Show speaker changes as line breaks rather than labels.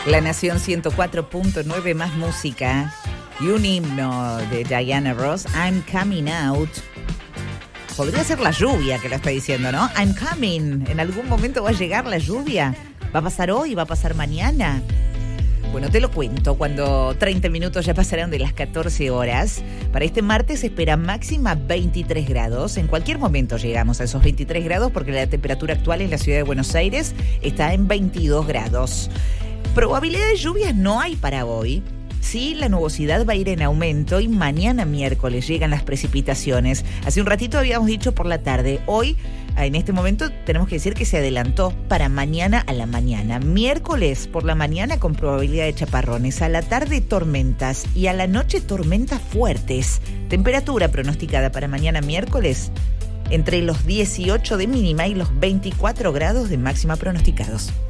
La Nación 104.9, más música y un himno de Diana Ross, I'm Coming Out. Podría ser la lluvia que lo está diciendo, ¿no? I'm coming. En algún momento va a llegar la lluvia. ¿Va a pasar hoy? ¿Va a pasar mañana? Bueno, te lo cuento, cuando 30 minutos ya pasarán de las 14 horas. Para este martes se espera máxima 23 grados. En cualquier momento llegamos a esos 23 grados porque la temperatura actual en la ciudad de Buenos Aires está en 22 grados. Probabilidad de lluvias no hay para hoy. Sí, la nubosidad va a ir en aumento y mañana miércoles llegan las precipitaciones. Hace un ratito habíamos dicho por la tarde. Hoy, en este momento, tenemos que decir que se adelantó para mañana a la mañana. Miércoles por la mañana con probabilidad de chaparrones. A la tarde tormentas y a la noche tormentas fuertes. Temperatura pronosticada para mañana miércoles entre los 18 de mínima y los 24 grados de máxima pronosticados.